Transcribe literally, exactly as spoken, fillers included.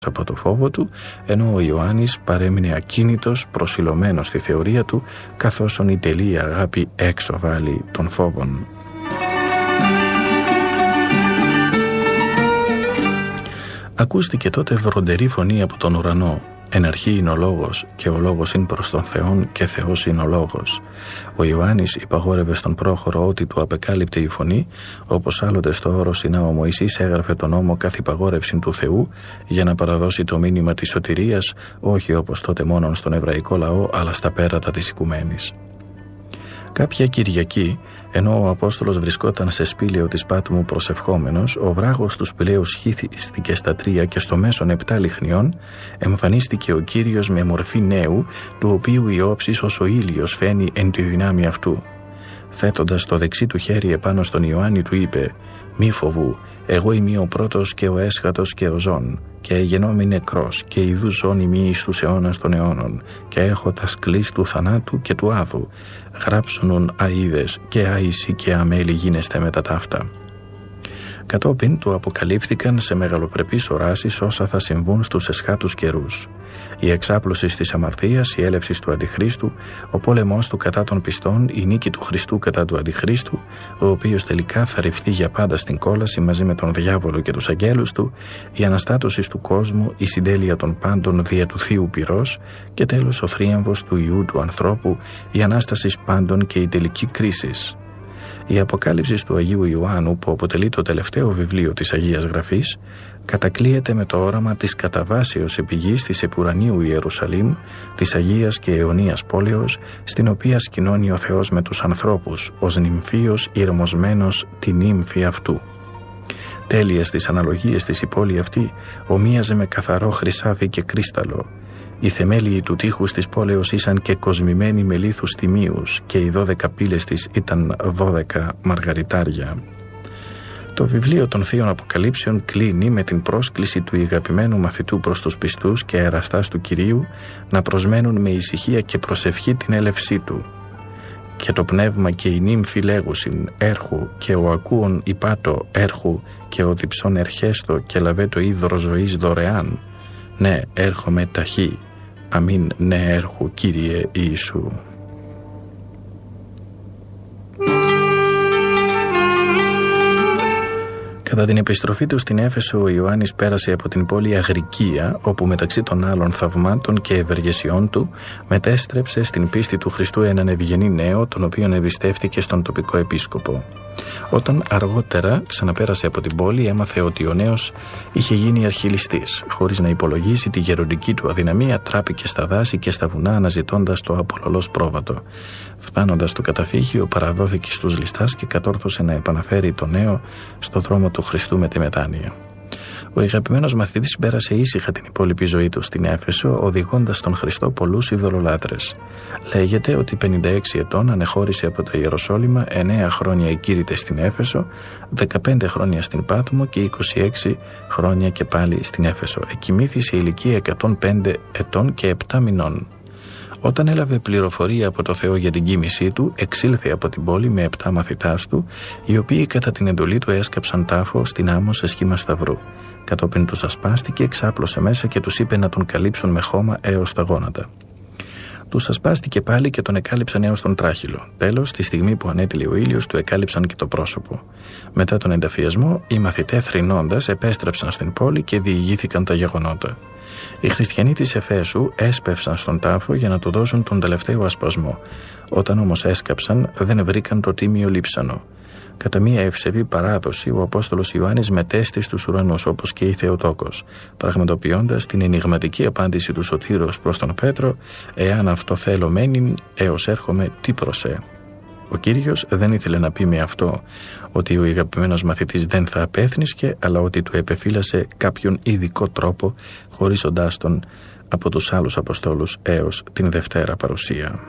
από το φόβο του, ενώ ο Ιωάννης παρέμεινε ακίνητος, προσιλωμένος στη θεωρία του, καθώς η τελή αγάπη έξω βάλει των φόβων. Ακούστηκε τότε βροντερή φωνή από τον ουρανό. Εν αρχή είναι ο λόγος, και ο λόγος είναι προς τον Θεόν, και Θεός είναι ο λόγος. Ο Ιωάννης υπαγόρευε στον πρόχωρο ότι του απεκάλυπτε η φωνή, όπως άλλοτε στο όρο Σινά ο Μωυσής έγραφε τον νόμο καθ' υπαγόρευση του Θεού, για να παραδώσει το μήνυμα της σωτηρίας, όχι όπως τότε μόνον στον εβραϊκό λαό, αλλά στα πέρατα της οικουμένης. Κάποια Κυριακή, ενώ ο Απόστολος βρισκόταν σε σπήλαιο της Πάτμου προσευχόμενος, ο βράγος του σπηλαίου σχίστηκε στα τρία και στο μέσον επτά λιχνιών εμφανίστηκε ο Κύριος με μορφή νέου, του οποίου η όψις ως ο ήλιος φαίνει εν τη δυνάμει αυτού. Θέτοντας το δεξί του χέρι επάνω στον Ιωάννη του είπε «Μη φοβού, εγώ είμαι ο πρώτος και ο έσχατος και ο ζών, και γενόμη νεκρός, και ιδού ζών ημί εις τους αιώνας των αιώνων, και έχω τα σκλής του θανάτου και του άδου. Γράψονουν αΐδες, και άησι και αμέλη γίνεστε μετά ταύτα». Κατόπιν του αποκαλύφθηκαν σε μεγαλοπρεπείς οράσεις όσα θα συμβούν στους εσχάτους καιρούς. Η εξάπλωση της αμαρτίας, η έλευση του Αντιχρίστου, ο πόλεμός του κατά των πιστών, η νίκη του Χριστού κατά του Αντιχρίστου, ο οποίος τελικά θα ρηφθεί για πάντα στην κόλαση μαζί με τον διάβολο και τους αγγέλους του, η αναστάτωση του κόσμου, η συντέλεια των πάντων δια του Θείου πυρός και τέλος ο θρίαμβος του Ιού του ανθρώπου, η Ανάσταση πάντων και η τελική κρίση. Η Αποκάλυψη του Αγίου Ιωάννου, που αποτελεί το τελευταίο βιβλίο της Αγίας Γραφής, κατακλείεται με το όραμα της καταβάσεως επιγής της επουρανίου Ιερουσαλήμ, της Αγίας και αιωνίας πόλεως, στην οποία σκηνώνει ο Θεός με τους ανθρώπους, ως νυμφίος ηρμοσμένος τη νύμφη αυτού. Τέλεια στις αναλογίες της η πόλη αυτή ομοίαζε με καθαρό χρυσάφι και κρίσταλο. Οι θεμέλιοι του τείχους της πόλεως ήσαν και κοσμημένοι με λίθους τιμίους και οι δώδεκα πύλες της ήταν δώδεκα μαργαριτάρια. Το βιβλίο των Θείων Αποκαλύψεων κλείνει με την πρόσκληση του ηγαπημένου μαθητού προς τους πιστούς και εραστάς του Κυρίου να προσμένουν με ησυχία και προσευχή την έλευσή του. Και το πνεύμα και η νύμφη λέγουσιν έρχου και ο ακούων υπάτο έρχου και ο διψών ερχέστο και λαβέ το ίδρο ζωής δωρεάν. Ναι, έρχομαι ταχύ. Αμήν, ναι, έρχου, Κύριε Ιησού. Κατά την επιστροφή του στην Έφεσο, ο Ιωάννης πέρασε από την πόλη Αγρικία, όπου μεταξύ των άλλων θαυμάτων και ευεργεσιών του μετέστρεψε στην πίστη του Χριστού έναν ευγενή νέο, τον οποίον εμπιστεύτηκε στον τοπικό επίσκοπο. Όταν αργότερα ξαναπέρασε από την πόλη, έμαθε ότι ο νέος είχε γίνει αρχιλιστής. Χωρίς να υπολογίσει τη γεροντική του αδυναμία, τράπηκε στα δάση και στα βουνά αναζητώντας το απολωλός πρόβατο. Φτάνοντας στο καταφύγιο, παραδόθηκε στους ληστάς και κατόρθωσε να επαναφέρει το νέο στο δρόμο του Χριστού με τη μετάνοια. Ο αγαπημένος μαθητής πέρασε ήσυχα την υπόλοιπη ζωή του στην Έφεσο, οδηγώντας τον Χριστό πολλούς ειδωλολάτρες. Λέγεται ότι πενήντα έξι ετών ανεχώρησε από το Ιεροσόλυμα, εννέα χρόνια εκήρυτε στην Έφεσο, δεκαπέντε χρόνια στην Πάτμο και είκοσι έξι χρόνια και πάλι στην Έφεσο. Εκοιμήθη σε ηλικία εκατόν πέντε ετών και επτά μηνών. Όταν έλαβε πληροφορία από το Θεό για την κοίμησή του, εξήλθε από την πόλη με επτά μαθητάς του, οι οποίοι κατά την εντολή του έσκαψαν τάφο στην άμμο σε σχήμα σταυρού. Κατόπιν τους ασπάστηκε, εξάπλωσε μέσα και τους είπε να τον καλύψουν με χώμα έως τα γόνατα. Τους ασπάστηκε πάλι και τον εκάλυψαν έως τον τράχυλο. Τέλος, τη στιγμή που ανέτειλε ο ήλιος, του εκάλυψαν και το πρόσωπο. Μετά τον ενταφιασμό, οι μαθητές θρηνώντας επέστρεψαν στην πόλη και διηγήθηκαν τα γεγονότα. Οι χριστιανοί της Εφέσου έσπευσαν στον τάφο για να του δώσουν τον τελευταίο ασπασμό. Όταν όμως έσκαψαν, δεν βρήκαν το τίμιο λείψανο. Κατά μία ευσεβή παράδοση, ο Απόστολος Ιωάννης μετέστη στους ουρανούς όπως και η Θεοτόκος, πραγματοποιώντας την ενιγματική απάντηση του Σωτήρος προς τον Πέτρο «Εάν αυτό θέλω μένειν, έως έρχομαι τι προσέ». Ο Κύριος δεν ήθελε να πει με αυτό ότι ο αγαπημένος μαθητής δεν θα απέθνισκε, αλλά ότι του επεφύλασε κάποιον ειδικό τρόπο, χωρίζοντάς τον από τους άλλους Αποστόλους έως την Δευτέρα παρουσία.